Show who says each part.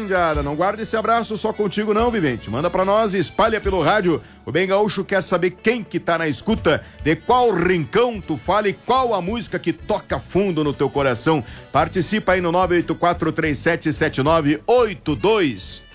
Speaker 1: Indiada. Não guarda esse abraço só contigo não, vivente. Manda pra nós e espalha pelo rádio. O Bem Gaúcho quer saber quem que tá na escuta, de qual rincão tu fala e qual a música que toca fundo no teu coração. Participa aí no 984377982.